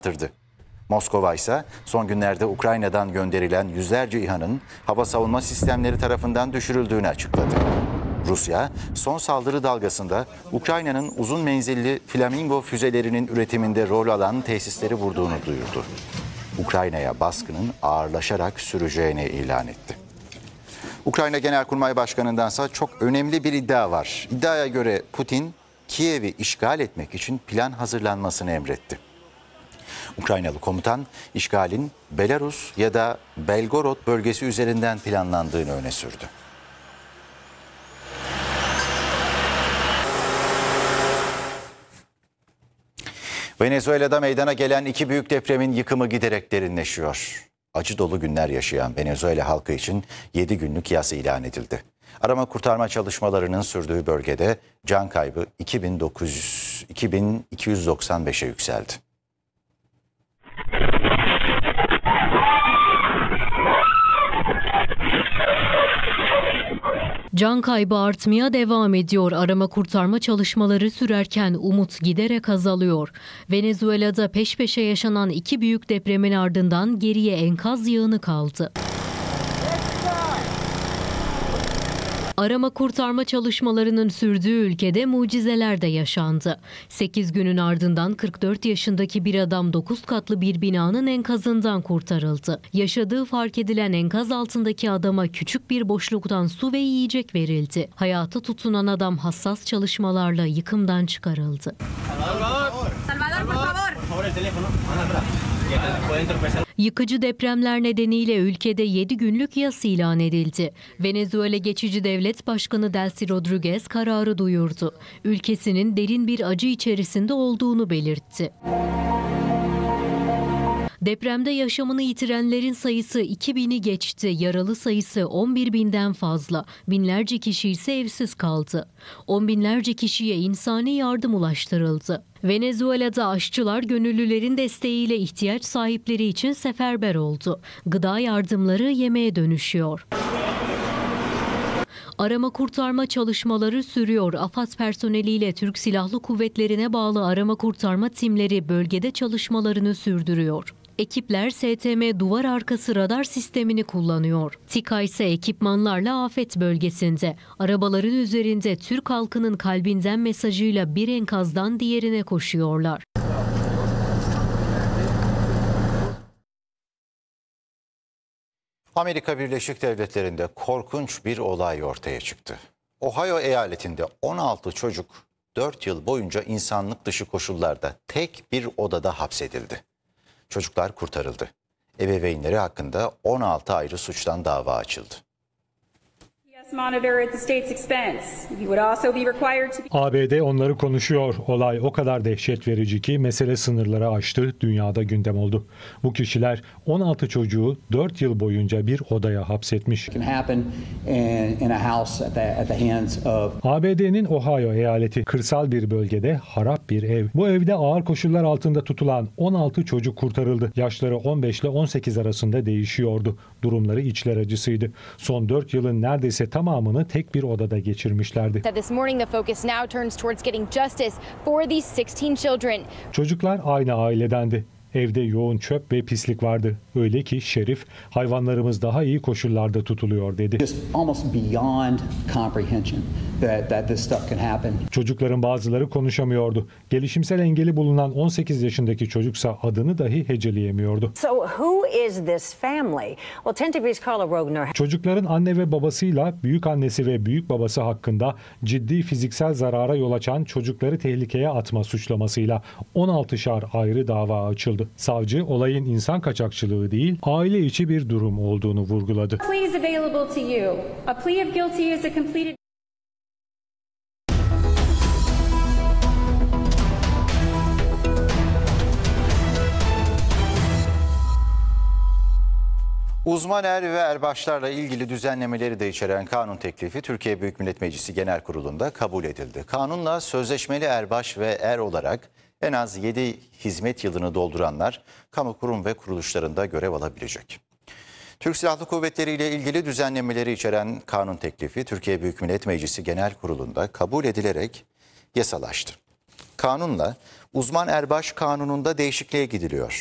arttırdı. Moskova ise son günlerde Ukrayna'dan gönderilen yüzlerce İHA'nın hava savunma sistemleri tarafından düşürüldüğünü açıkladı. Rusya, son saldırı dalgasında Ukrayna'nın uzun menzilli Flamingo füzelerinin üretiminde rol alan tesisleri vurduğunu duyurdu. Ukrayna'ya baskının ağırlaşarak süreceğini ilan etti. Ukrayna Genelkurmay Başkanı'ndansa çok önemli bir iddia var. İddiaya göre Putin, Kiev'i işgal etmek için plan hazırlanmasını emretti. Ukraynalı komutan, işgalin Belarus ya da Belgorod bölgesi üzerinden planlandığını öne sürdü. Venezuela'da meydana gelen iki büyük depremin yıkımı giderek derinleşiyor. Acı dolu günler yaşayan Venezuela halkı için 7 günlük yas ilan edildi. Arama kurtarma çalışmalarının sürdüğü bölgede can kaybı 2295'e yükseldi. Can kaybı artmaya devam ediyor. Arama kurtarma çalışmaları sürerken umut giderek azalıyor. Venezuela'da peş peşe yaşanan iki büyük depremin ardından geriye enkaz yığını kaldı. Arama kurtarma çalışmalarının sürdüğü ülkede mucizeler de yaşandı. 8 günün ardından 44 yaşındaki bir adam 9 katlı bir binanın enkazından kurtarıldı. Yaşadığı fark edilen enkaz altındaki adama küçük bir boşluktan su ve yiyecek verildi. Hayata tutunan adam hassas çalışmalarla yıkımdan çıkarıldı. Yıkıcı depremler nedeniyle ülkede 7 günlük yas ilan edildi. Venezuela Geçici Devlet Başkanı Delcy Rodriguez kararı duyurdu. Ülkesinin derin bir acı içerisinde olduğunu belirtti. Depremde yaşamını yitirenlerin sayısı 2000'i geçti. Yaralı sayısı 11.000'den fazla. Binlerce kişi ise evsiz kaldı. On binlerce kişiye insani yardım ulaştırıldı. Venezuela'da aşçılar gönüllülerin desteğiyle ihtiyaç sahipleri için seferber oldu. Gıda yardımları yemeğe dönüşüyor. Arama kurtarma çalışmaları sürüyor. AFAD personeliyle Türk Silahlı Kuvvetleri'ne bağlı arama kurtarma timleri bölgede çalışmalarını sürdürüyor. Ekipler STM duvar arkası radar sistemini kullanıyor. TİKA ise ekipmanlarla afet bölgesinde. Arabaların üzerinde Türk halkının kalbinden mesajıyla bir enkazdan diğerine koşuyorlar. Amerika Birleşik Devletleri'nde korkunç bir olay ortaya çıktı. Ohio eyaletinde 16 çocuk 4 yıl boyunca insanlık dışı koşullarda tek bir odada hapsedildi. Çocuklar kurtarıldı. Ebeveynleri hakkında 16 ayrı suçtan dava açıldı. ABD onları konuşuyor. Olay o kadar dehşet verici ki mesele sınırları aştı, dünyada gündem oldu. Bu kişiler 16 çocuğu 4 yıl boyunca bir odaya hapsetmiş. ABD'nin Ohio eyaleti kırsal bir bölgede harap bir ev. Bu evde ağır koşullar altında tutulan 16 çocuk kurtarıldı. Yaşları 15 ile 18 arasında değişiyordu. Durumları içler acısıydı. Son 4 yılın neredeyse tamamını tek bir odada geçirmişlerdi. Çocuklar aynı ailedendi. Evde yoğun çöp ve pislik vardı. Öyle ki şerif, hayvanlarımız daha iyi koşullarda tutuluyor dedi. Çocukların bazıları konuşamıyordu. Gelişimsel engeli bulunan 18 yaşındaki çocuksa adını dahi heceleyemiyordu. Çocukların anne ve babasıyla büyük annesi ve büyük babası hakkında ciddi fiziksel zarara yol açan çocukları tehlikeye atma suçlamasıyla 16'şar ayrı dava açıldı. Savcı olayın insan kaçakçılığı değil, aile içi bir durum olduğunu vurguladı. Uzman er ve erbaşlarla ilgili düzenlemeleri de içeren kanun teklifi Türkiye Büyük Millet Meclisi Genel Kurulu'nda kabul edildi. Kanunla sözleşmeli erbaş ve er olarak en az 7 hizmet yılını dolduranlar kamu kurum ve kuruluşlarında görev alabilecek. Türk Silahlı Kuvvetleri ile ilgili düzenlemeleri içeren kanun teklifi Türkiye Büyük Millet Meclisi Genel Kurulu'nda kabul edilerek yasalaştı. Kanunla Uzman erbaş kanununda değişikliğe gidiliyor.